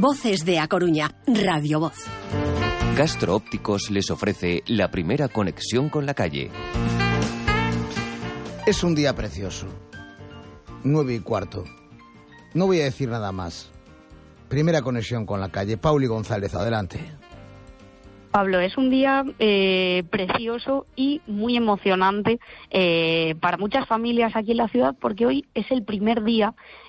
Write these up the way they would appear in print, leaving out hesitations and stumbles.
Voces de A Coruña, Radio Voz. Gastro Ópticos les ofrece la primera conexión con la calle. Es un día precioso. 9:15. No voy a decir nada más. Primera conexión con la calle. Pauli González, adelante. Pablo, es un día precioso y muy emocionante para muchas familias aquí en la ciudad, porque hoy es el primer día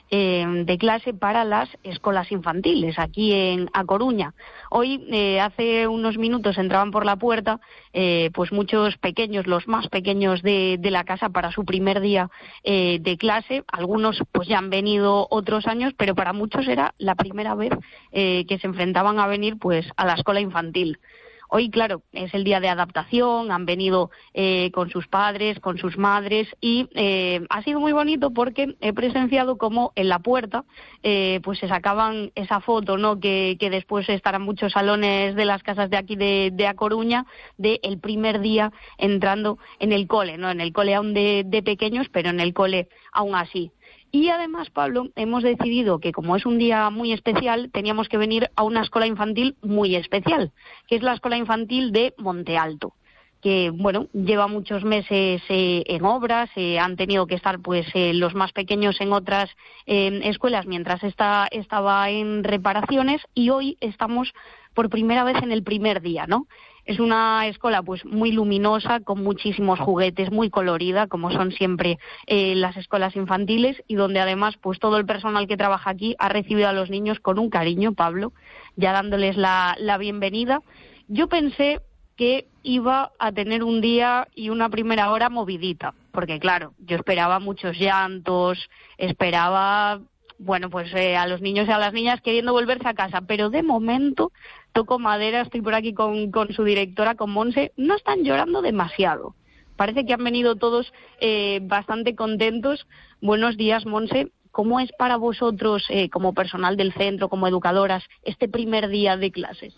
de clase para las escuelas infantiles aquí en A Coruña. Hoy, hace unos minutos, entraban por la puerta pues muchos pequeños, los más pequeños de la casa, para su primer día de clase. Algunos pues ya han venido otros años, pero para muchos era la primera vez que se enfrentaban a venir pues a la escuela infantil. Hoy, claro, es el día de adaptación, han venido con sus padres, con sus madres, y ha sido muy bonito porque he presenciado cómo en la puerta pues se sacaban esa foto, ¿no?, que después estarán muchos salones de las casas de aquí de A Coruña, de el primer día entrando en el cole, ¿no?, en el cole aún de pequeños, pero en el cole aún así. Y además, Pablo, hemos decidido que, como es un día muy especial, teníamos que venir a una escuela infantil muy especial, que es la escuela infantil de Monte Alto, que, bueno, lleva muchos meses en obras, han tenido que estar pues los más pequeños en otras escuelas mientras esta estaba en reparaciones, y hoy estamos por primera vez en el primer día, ¿no? Es una escuela pues muy luminosa, con muchísimos juguetes, muy colorida, como son siempre las escuelas infantiles, y donde además pues todo el personal que trabaja aquí ha recibido a los niños con un cariño, Pablo, ya dándoles la bienvenida. Yo pensé que iba a tener un día y una primera hora movidita, porque claro, yo esperaba muchos llantos, esperaba, bueno, pues a los niños y a las niñas queriendo volverse a casa, pero de momento, toco madera, estoy por aquí con su directora, con Monse, no están llorando demasiado. Parece que han venido todos bastante contentos. Buenos días, Monse. ¿Cómo es para vosotros, como personal del centro, como educadoras, este primer día de clases?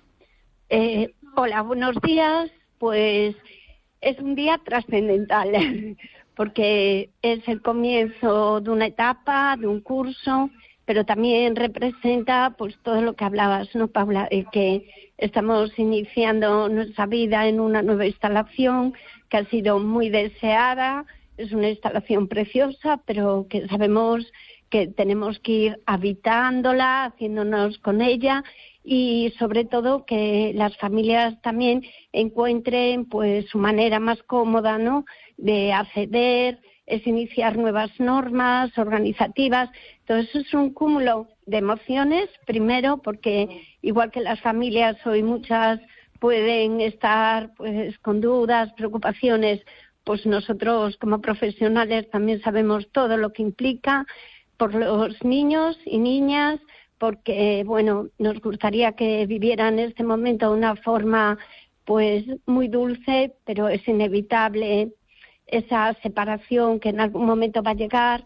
Hola, buenos días. Pues es un día trascendental, porque es el comienzo de una etapa, de un curso, pero también representa pues todo lo que hablabas, ¿no, Paula? Que estamos iniciando nuestra vida en una nueva instalación que ha sido muy deseada. Es una instalación preciosa, pero que sabemos que tenemos que ir habitándola, haciéndonos con ella, y sobre todo que las familias también encuentren pues su manera más cómoda, ¿no?, de acceder, es iniciar nuevas normas organizativas. Entonces es un cúmulo de emociones, primero porque igual que las familias hoy muchas pueden estar pues con dudas, preocupaciones, pues nosotros como profesionales también sabemos todo lo que implica por los niños y niñas, porque bueno, nos gustaría que vivieran este momento de una forma pues muy dulce, pero es inevitable esa separación que en algún momento va a llegar,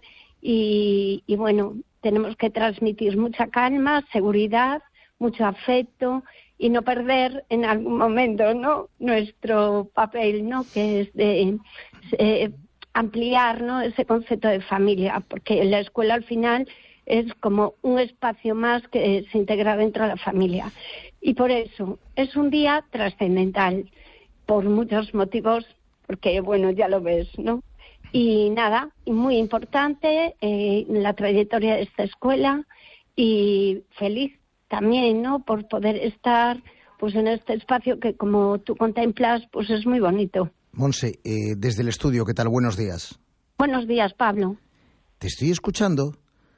y bueno, tenemos que transmitir mucha calma, seguridad, mucho afecto, y no perder en algún momento, ¿no?, nuestro papel, ¿no?, que es de ampliar, ¿no?, ese concepto de familia, porque la escuela al final es como un espacio más que se integra dentro de la familia. Y por eso es un día trascendental, por muchos motivos, porque, bueno, ya lo ves, ¿no? Y nada, y muy importante la trayectoria de esta escuela, y feliz también, ¿no?, por poder estar pues en este espacio que, como tú contemplas, pues es muy bonito. Monse, desde el estudio, ¿qué tal? Buenos días. Buenos días, Pablo. Te estoy escuchando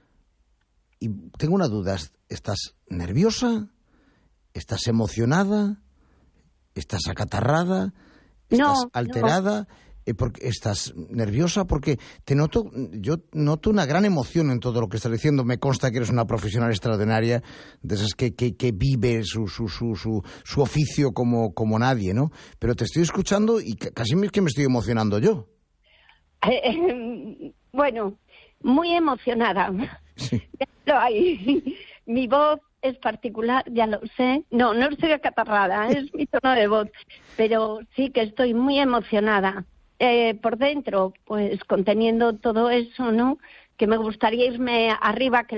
y tengo una duda. ¿Estás nerviosa? ¿Estás emocionada? ¿Estás acatarrada? ¿Estás alterada? No. Porque ¿estás nerviosa? Porque yo noto una gran emoción en todo lo que estás diciendo. Me consta que eres una profesional extraordinaria, de esas que vive su oficio como nadie, ¿no? Pero te estoy escuchando y casi es que me estoy emocionando yo. Bueno, muy emocionada. Sí. Lo hay. Mi voz es particular, ya lo sé. No estoy acatarrada, es mi tono de voz. Pero sí que estoy muy emocionada. Por dentro, pues conteniendo todo eso, ¿no?, que me gustaría irme arriba, que